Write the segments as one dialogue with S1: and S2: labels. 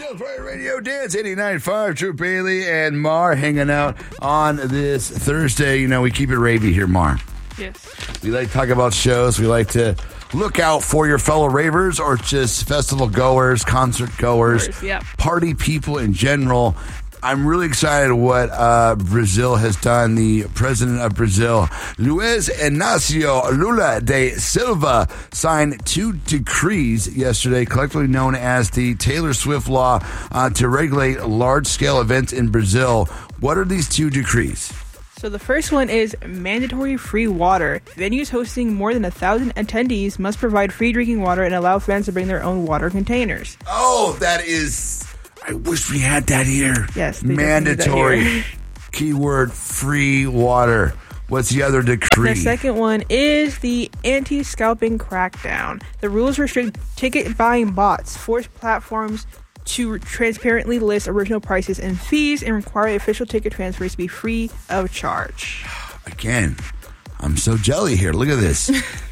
S1: Play Radio Dance 89.5. Drew Bailey and Mar hanging out on this Thursday. You know, we keep it ravey here, Mar.
S2: Yes.
S1: We like to talk about shows. We like to look out for your fellow ravers or just festival goers, concert goers,
S2: Yep.
S1: party people in general. I'm really excited what Brazil has done. The president of Brazil, Luiz Inácio Lula da Silva, signed 2 decrees yesterday, collectively known as the Taylor Swift Law, to regulate large-scale events in Brazil. What are these 2 decrees?
S2: So the first one is mandatory free water. Venues hosting more than 1,000 attendees must provide free drinking water and allow fans to bring their own water containers.
S1: Oh, that is... I wish we had that here.
S2: Yes. They
S1: mandatory.
S2: definitely do that here.
S1: Keyword free water. What's the other decree?
S2: The second one is the anti-scalping crackdown. The rules restrict ticket buying bots, force platforms to transparently list original prices and fees, and require official ticket transfers to be free of charge.
S1: Again, I'm so jelly here. Look at this.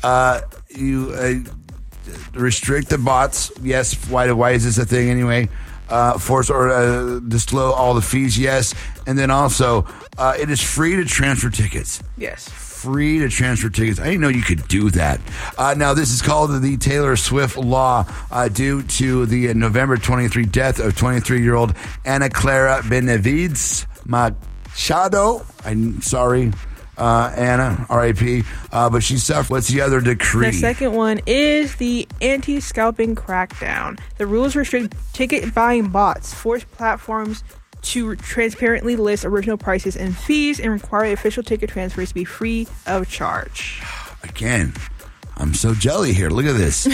S1: You restrict the bots. Yes. Why is this a thing anyway? Force or disclose all the fees. Yes. And then also, it is free to transfer tickets.
S2: Yes.
S1: Free to transfer tickets. I didn't know you could do that. Now, this is called the Taylor Swift Law due to the November 23 death of 23-year-old Ana Clara Benavides Machado. I'm sorry, Anna, R.I.P., but she suffered. What's the other decree?
S2: The second one is the anti-scalping crackdown. The rules restrict ticket buying bots, force platforms to transparently list original prices and fees, and require official ticket transfers to be free of charge.
S1: Again, I'm so jelly here. Look at this.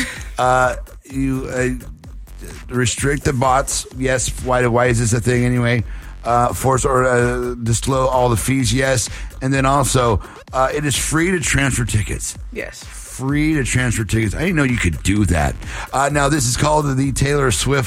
S1: You restrict the bots. Yes. Why is this a thing anyway? Force or disclose all the fees. Yes. And then also, it is free to transfer tickets.
S2: Yes.
S1: Free to transfer tickets. I didn't know you could do that. Now, this is called the Taylor Swift